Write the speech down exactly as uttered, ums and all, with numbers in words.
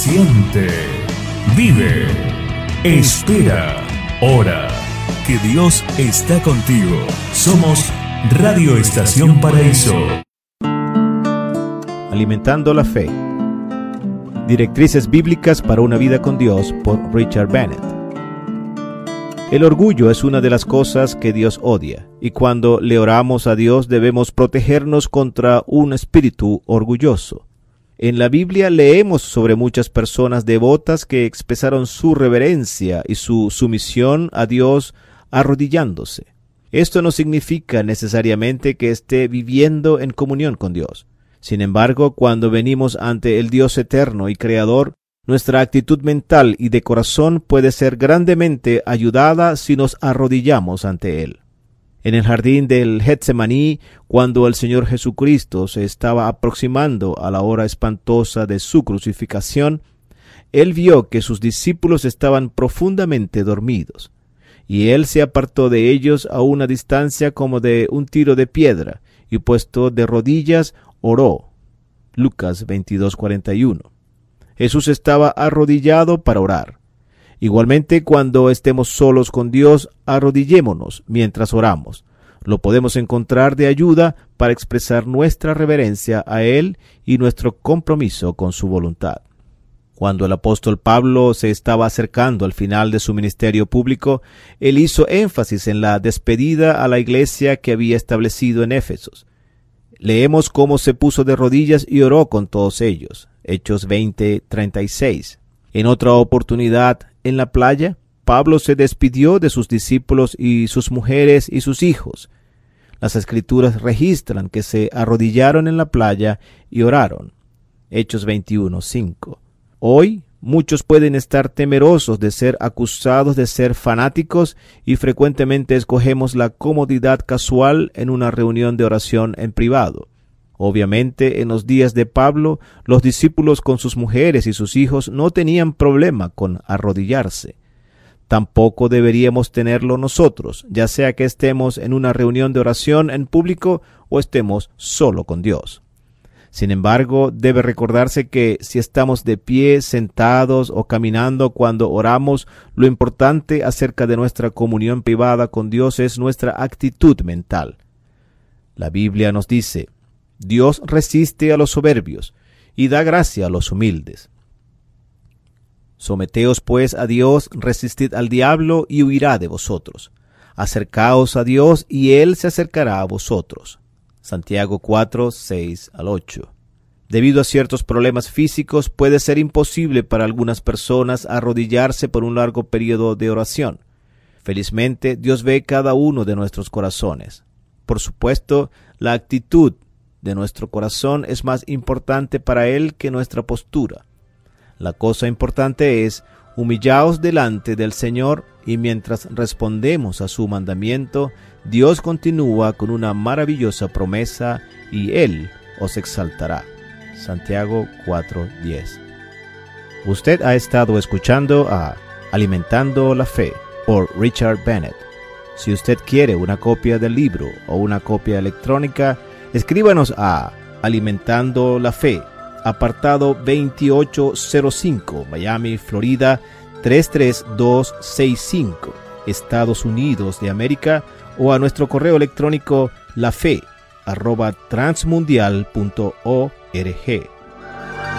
Siente, vive, espera, ora, que Dios está contigo. Somos Radio Estación Paraíso. Alimentando la fe. Directrices bíblicas para una vida con Dios, por Richard Bennett. El orgullo es una de las cosas que Dios odia, y cuando le oramos a Dios debemos protegernos contra un espíritu orgulloso. En la Biblia leemos sobre muchas personas devotas que expresaron su reverencia y su sumisión a Dios arrodillándose. Esto no significa necesariamente que esté viviendo en comunión con Dios. Sin embargo, cuando venimos ante el Dios eterno y creador, nuestra actitud mental y de corazón puede ser grandemente ayudada si nos arrodillamos ante Él. En el jardín del Getsemaní, cuando el Señor Jesucristo se estaba aproximando a la hora espantosa de su crucificación, Él vio que sus discípulos estaban profundamente dormidos, y Él se apartó de ellos a una distancia como de un tiro de piedra, y puesto de rodillas, oró. Lucas veintidós cuarenta y uno. Jesús estaba arrodillado para orar. Igualmente, cuando estemos solos con Dios, arrodillémonos mientras oramos. Lo podemos encontrar de ayuda para expresar nuestra reverencia a Él y nuestro compromiso con su voluntad. Cuando el apóstol Pablo se estaba acercando al final de su ministerio público, él hizo énfasis en la despedida a la iglesia que había establecido en Éfeso. Leemos cómo se puso de rodillas y oró con todos ellos. Hechos veinte treinta y seis. En otra oportunidad, en la playa, Pablo se despidió de sus discípulos y sus mujeres y sus hijos. Las Escrituras registran que se arrodillaron en la playa y oraron. Hechos veintiuno cinco. Hoy, muchos pueden estar temerosos de ser acusados de ser fanáticos y frecuentemente escogemos la comodidad casual en una reunión de oración en privado. Obviamente, en los días de Pablo, los discípulos con sus mujeres y sus hijos no tenían problema con arrodillarse. Tampoco deberíamos tenerlo nosotros, ya sea que estemos en una reunión de oración en público o estemos solo con Dios. Sin embargo, debe recordarse que si estamos de pie, sentados o caminando cuando oramos, lo importante acerca de nuestra comunión privada con Dios es nuestra actitud mental. La Biblia nos dice: Dios resiste a los soberbios y da gracia a los humildes. Someteos pues a Dios, resistid al diablo y huirá de vosotros. Acercaos a Dios y Él se acercará a vosotros. Santiago cuatro, seis al ocho. Debido a ciertos problemas físicos, puede ser imposible para algunas personas arrodillarse por un largo periodo de oración. Felizmente, Dios ve cada uno de nuestros corazones. Por supuesto, la actitud de nuestro corazón es más importante para Él que nuestra postura. La cosa importante es: humillaos delante del Señor, y mientras respondemos a su mandamiento, Dios continúa con una maravillosa promesa y Él os exaltará. Santiago cuatro diez. Usted ha estado escuchando a Alimentando la Fe por Richard Bennett. Si usted quiere una copia del libro o una copia electrónica, escríbanos a Alimentando la Fe, apartado veintiocho cero cinco, Miami, Florida tres tres dos seis cinco, Estados Unidos de América, o a nuestro correo electrónico lafe arroba transmundial punto org.